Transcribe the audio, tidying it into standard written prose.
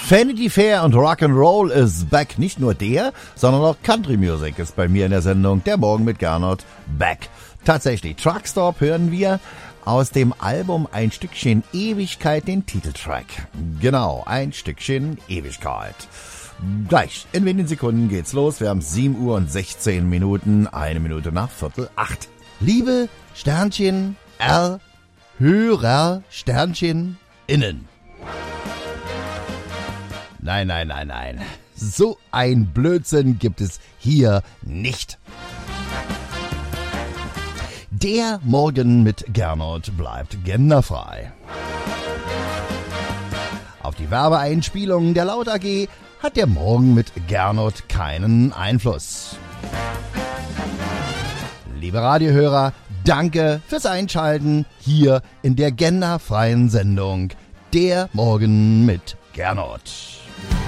Vanity Fair und Rock'n'Roll ist back. Nicht nur der, sondern auch Country Music ist bei mir in der Sendung Der Morgen mit Gernot back. Tatsächlich, Truckstop hören wir aus dem Album Ein Stückchen Ewigkeit den Titeltrack. Genau, Ein Stückchen Ewigkeit. Gleich, in wenigen Sekunden geht's los. Wir haben 7 Uhr und 16 Minuten, 1 Minute nach 7:45. Liebe Sternchen R, Hörer Sternchen innen. Nein. So ein Blödsinn gibt es hier nicht. Der Morgen mit Gernot bleibt genderfrei. Auf die Werbeeinspielungen der Laut AG hat der Morgen mit Gernot keinen Einfluss. Liebe Radiohörer, danke fürs Einschalten hier in der genderfreien Sendung Der Morgen mit Gernot.